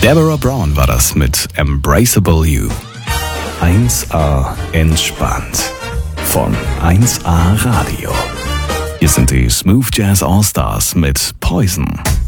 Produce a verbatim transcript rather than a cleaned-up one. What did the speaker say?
Deborah Brown war das mit Embraceable You. eins A entspannt von eins A Radio. Hier sind die Smooth Jazz All Stars mit Poison.